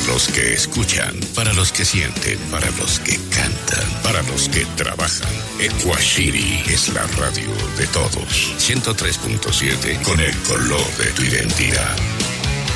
los que escuchan, para los que sienten, para los que cantan, para los que trabajan. Ecuashiri es la radio de todos. 103.7 con el color de tu identidad.